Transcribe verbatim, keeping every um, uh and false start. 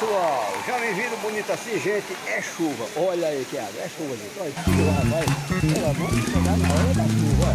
pessoal, já me viram bonito assim, gente? É chuva. Olha aí que água, é chuva, gente. Olha que chuva, rapaz. Ela vai chegar na hora da chuva,